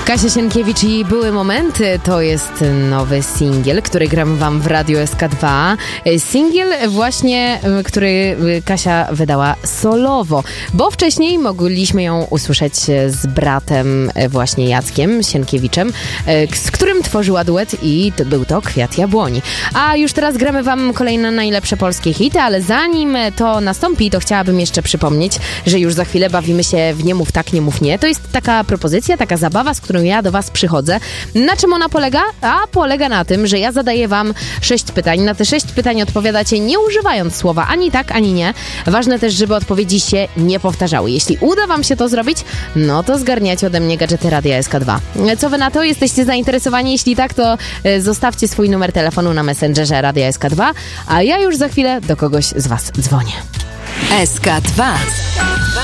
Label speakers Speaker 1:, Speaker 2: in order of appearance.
Speaker 1: Kasia Sienkiewicz i Były Momenty to jest nowy singiel, który gram wam w Radiu SK2. Singiel właśnie, który Kasia wydała solowo, bo wcześniej mogliśmy ją usłyszeć z bratem właśnie Jackiem Sienkiewiczem, z którym tworzyła duet i był to Kwiat Jabłoni. A już teraz gramy wam kolejne najlepsze polskie hity, ale zanim to nastąpi, to chciałabym jeszcze przypomnieć, że już za chwilę bawimy się w Nie mów tak, nie mów nie. To jest taka propozycja, taka zabawa, z którą ja do was przychodzę. Na czym ona polega? A polega na tym, że ja zadaję wam 6 pytań. Na te 6 pytań odpowiadacie nie używając słowa ani tak, ani nie. Ważne też, żeby odpowiedzi się nie powtarzały. Jeśli uda wam się to zrobić, no to zgarniacie ode mnie gadżety Radia SK2. Co wy na to? Jesteście zainteresowani? Jeśli tak, to zostawcie swój numer telefonu na Messengerze Radia SK2, a ja już za chwilę do kogoś z was dzwonię.
Speaker 2: SK2.